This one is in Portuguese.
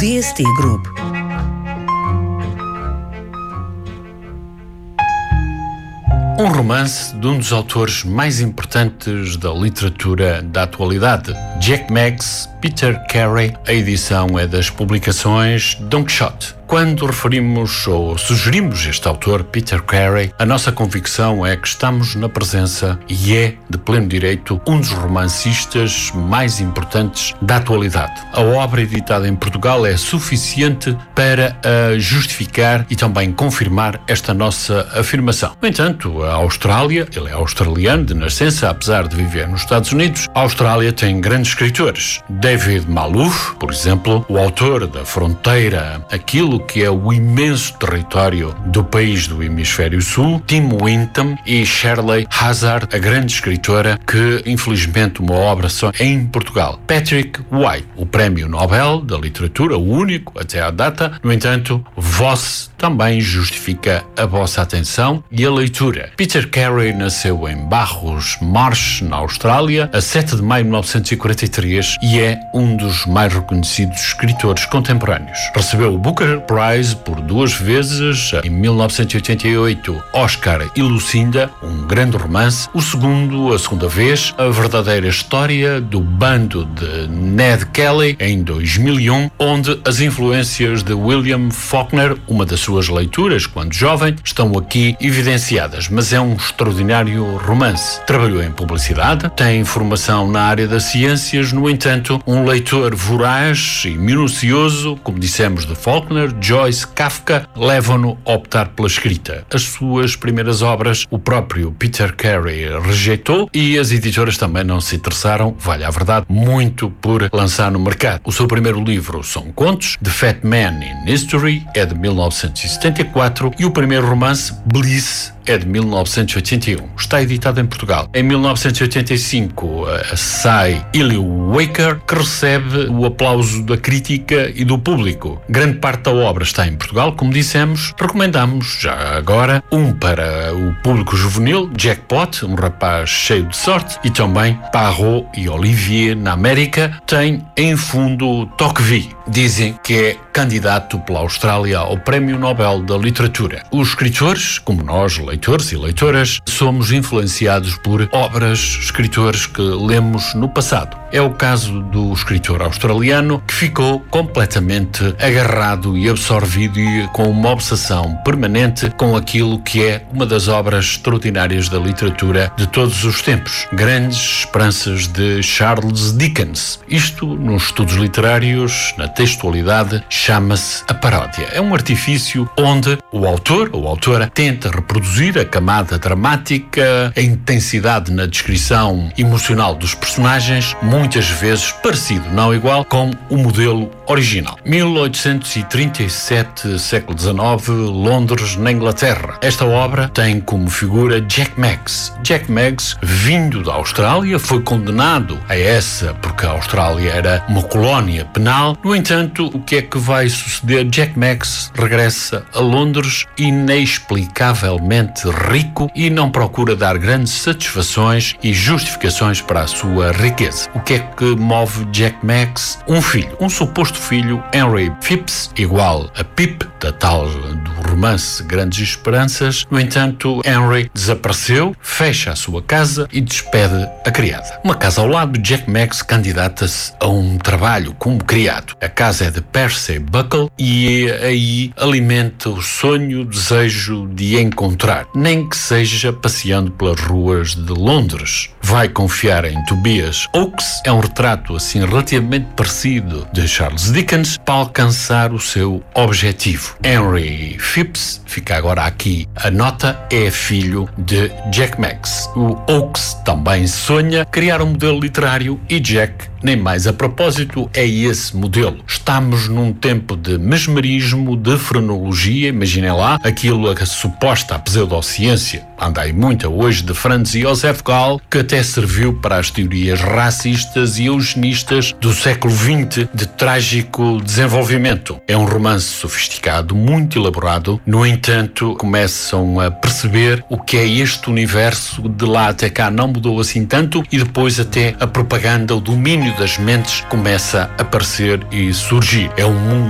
DST Group. Um romance de um dos autores mais importantes da literatura da atualidade, Jack Meggs, Peter Carey. A edição é das publicações Don Quixote. Quando referimos ou sugerimos este autor, Peter Carey, a nossa convicção é que estamos na presença, e é de pleno direito, um dos romancistas mais importantes da atualidade. A obra editada em Portugal é suficiente para justificar e também confirmar esta nossa afirmação. No entanto, a Austrália, ele é australiano de nascença, apesar de viver nos Estados Unidos, a Austrália tem grandes escritores. David Malouf, por exemplo, o autor da Fronteira, aquilo que é o imenso território do país do Hemisfério Sul, Tim Winton e Shirley Hazzard, a grande escritora que, infelizmente, uma obra só em Portugal. Patrick White, o Prémio Nobel da Literatura, o único até à data. No entanto, Voss também justifica a vossa atenção e a leitura. Peter Carey nasceu em Barros Marsh, na Austrália, a 7 de maio de 1943 e é um dos mais reconhecidos escritores contemporâneos. Recebeu o Booker Prize por 2 vezes, em 1988, Oscar e Lucinda, um grande romance. A segunda vez, A Verdadeira História do Bando de Ned Kelly, em 2001, onde as influências de William Faulkner, uma das suas leituras quando jovem, estão aqui evidenciadas, mas é um extraordinário romance. Trabalhou em publicidade, tem formação na área das ciências, no entanto, um leitor voraz e minucioso, como dissemos, de Faulkner, Joyce, Kafka, levam-no a optar pela escrita. As suas primeiras obras o próprio Peter Carey rejeitou e as editoras também não se interessaram, vale a verdade, muito por lançar no mercado. O seu primeiro livro são contos, The Fat Man in History, é de 1974, e o primeiro romance, Bliss, é de 1981. Está editado em Portugal. Em 1985 sai Illyricum, que recebe o aplauso da crítica e do público. Grande parte da obra está em Portugal, como dissemos. Recomendamos já agora um para o público juvenil, Jackpot, um rapaz cheio de sorte, e também Parrot e Olivier, na América, tem em fundo Tocqueville. Dizem que é candidato pela Austrália ao Prémio Nobel da Literatura. Os escritores, como nós, leitores e leitoras, somos influenciados por obras, escritores que lemos no passado. É o caso do escritor australiano que ficou completamente agarrado e absorvido e com uma obsessão permanente com aquilo que é uma das obras extraordinárias da literatura de todos os tempos. Grandes Esperanças de Charles Dickens. Isto, nos estudos literários, na textualidade, chama-se a paródia. É um artifício onde o autor ou autora tenta reproduzir a camada dramática, a intensidade na descrição emocional dos personagens, muitas vezes parecido, não igual, com o modelo original. 1837, século XIX, Londres, na Inglaterra. Esta obra tem como figura Jack Meggs. Jack Meggs, vindo da Austrália, foi condenado a essa porque a Austrália era uma colónia penal. No entanto, o que é que vai suceder? Jack Meggs regressa a Londres inexplicavelmente rico e não procura dar grandes satisfações e justificações para a sua riqueza. O que é que move Jack Meggs? Um filho, um suposto filho, Henry Phipps, igual a Pip, da tal do romance Grandes Esperanças. No entanto, Henry desapareceu, fecha a sua casa e despede a criada. Uma casa ao lado, Jack Meggs candidata-se a um trabalho como criado. A casa é de Percy Buckle e aí alimenta o sonho, o desejo de encontrar, nem que seja passeando pelas ruas de Londres. Vai confiar em Tobias Oakes, é um retrato assim relativamente parecido de Charles Dickens, para alcançar o seu objetivo. Henry Phipps, fica agora aqui a nota, é filho de Jack Meggs. O Oakes também sonha criar um modelo literário e Jack, nem mais a propósito, é esse modelo. Estamos num tempo de mesmerismo, de frenologia, imaginem lá, aquilo a suposta pseudociência, anda aí muita hoje, de Franz Josef Gall, que até serviu para as teorias racistas e eugenistas do século XX de trágico desenvolvimento. É um romance sofisticado, muito elaborado, no entanto, começam a perceber o que é este universo, de lá até cá não mudou assim tanto, e depois até a propaganda, o domínio das mentes começa a aparecer e surgir. É um mundo